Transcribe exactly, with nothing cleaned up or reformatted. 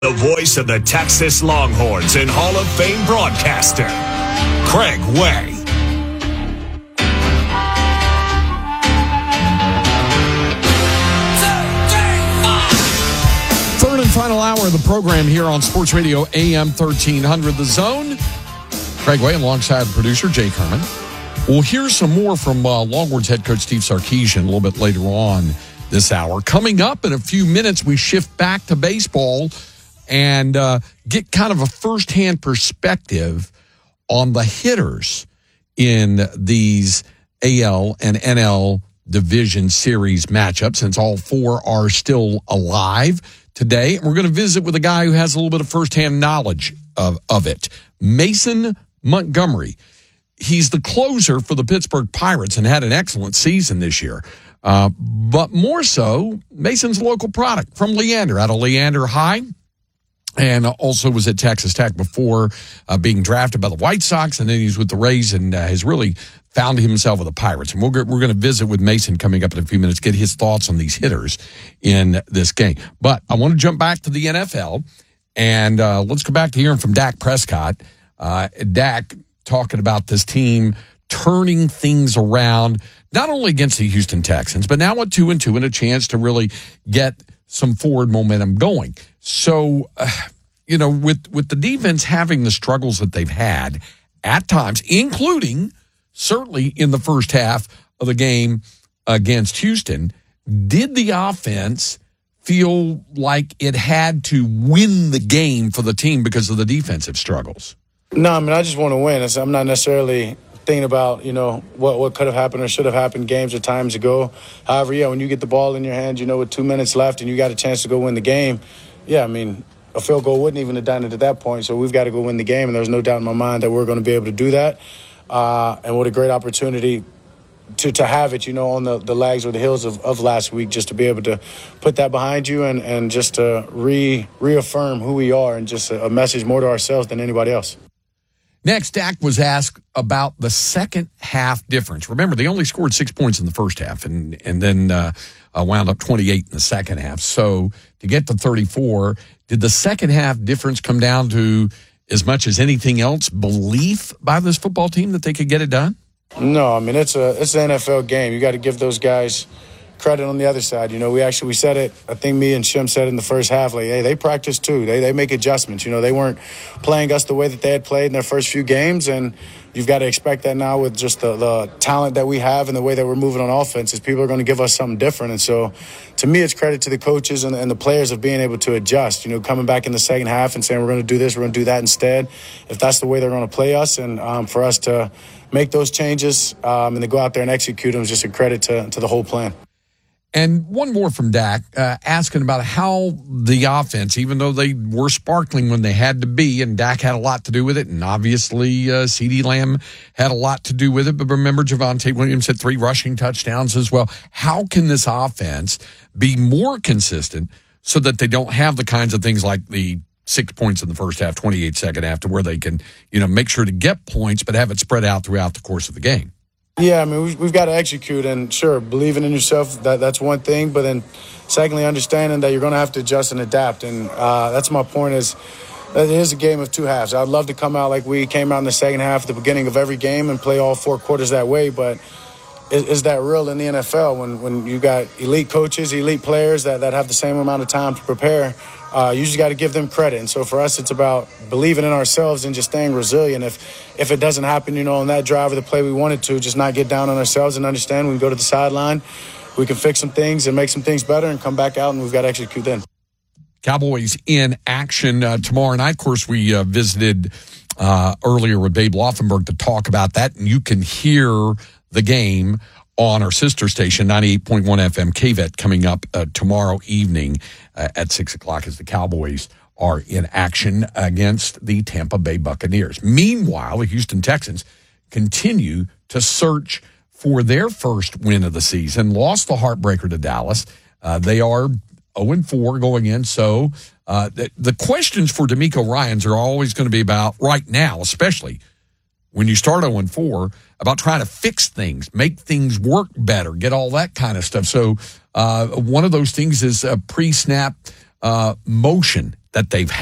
The voice of the Texas Longhorns and Hall of Fame broadcaster, Craig Way. Third and final hour of the program here on Sports Radio A M thirteen hundred The Zone. Craig Way alongside producer Jake Herman. We'll hear some more from uh, Longhorns head coach Steve Sarkisian a little bit later on this hour. Coming up in a few minutes, we shift back to baseball and uh, get kind of a firsthand perspective on the hitters in these A L and N L Division Series matchups, since all four are still alive today. And we're going to visit with a guy who has a little bit of firsthand knowledge of, of it, Mason Montgomery. He's the closer for the Pittsburgh Pirates and had an excellent season this year. Uh, but more so, Mason's a local product from Leander, out of Leander High. And also was at Texas Tech before uh, being drafted by the White Sox, and then he's with the Rays and uh, has really found himself with the Pirates. And we'll get, we're going to visit with Mason coming up in a few minutes, get his thoughts on these hitters in this game. But I want to jump back to the N F L, and uh, let's go back to hearing from Dak Prescott. Uh, Dak talking about this team turning things around, not only against the Houston Texans, but now with two and two and a chance to really get some forward momentum going. So, uh, you know, with, with the defense having the struggles that they've had at times, including certainly in the first half of the game against Houston, did the offense feel like it had to win the game for the team because of the defensive struggles? No, I mean, I just want to win. I'm not necessarily thinking about, you know, what, what could have happened or should have happened games or times ago. However, yeah, when you get the ball in your hand, you know, with two minutes left and you got a chance to go win the game, yeah, I mean, a field goal wouldn't even have done it at that point. So we've got to go win the game, and there's no doubt in my mind that we're going to be able to do that. Uh, and what a great opportunity to, to have it, you know, on the, the legs or the heels of, of last week, just to be able to put that behind you and, and just to re, reaffirm who we are and just a, a message more to ourselves than anybody else. Next, Dak was asked about the second half difference. Remember, they only scored six points in the first half and, and then uh, uh, wound up twenty-eight in the second half. So to get to thirty-four, did the second half difference come down to, as much as anything else, belief by this football team that they could get it done? No, I mean, it's a it's an N F L game. You got to give those guys credit on the other side. You know, we actually we said it, I think me and Shim said in the first half, like, hey, they practice too. They they make adjustments. You know, they weren't playing us the way that they had played in their first few games, and you've got to expect that now with just the, the talent that we have and the way that we're moving on offense, is people are going to give us something different. And so to me, it's credit to the coaches and, and the players of being able to adjust, you know, coming back in the second half and saying we're going to do this, we're going to do that instead, if that's the way they're going to play us. And um, for us to make those changes um, and to go out there and execute them is just a credit to, to the whole plan. And one more from Dak, uh, asking about how the offense, even though they were sparkling when they had to be, and Dak had a lot to do with it, and obviously uh, CeeDee Lamb had a lot to do with it, but remember Javonte Williams had three rushing touchdowns as well. How can this offense be more consistent so that they don't have the kinds of things like the six points in the first half, twenty-eight second half, to where they can, you know, make sure to get points but have it spread out throughout the course of the game? Yeah, I mean, we've, we've got to execute, and sure, believing in yourself, that that's one thing, but then secondly, understanding that you're going to have to adjust and adapt, and uh, that's my point is that it is a game of two halves. I'd love to come out like we came out in the second half at the beginning of every game and play all four quarters that way, but is, is that real in the N F L when, when you got elite coaches, elite players that, that have the same amount of time to prepare? Uh, you just got to give them credit. And so for us, it's about believing in ourselves and just staying resilient. If if it doesn't happen, you know, on that drive or the play we wanted to, just not get down on ourselves and understand we can go to the sideline, we can fix some things and make some things better and come back out, and we've got to execute then. Cowboys in action uh, tomorrow night. Of course, we uh, visited uh, earlier with Babe Laufenberg to talk about that, and you can hear the game on our sister station, ninety-eight point one F M K V E T, coming up uh, tomorrow evening uh, at six o'clock as the Cowboys are in action against the Tampa Bay Buccaneers. Meanwhile, the Houston Texans continue to search for their first win of the season. Lost the heartbreaker to Dallas. Uh, they are oh and four going in. So uh, the, the questions for DeMeco Ryans are always going to be about, right now, especially when you start oh and four, about trying to fix things, make things work better, get all that kind of stuff. So uh, one of those things is a pre-snap uh, motion that they've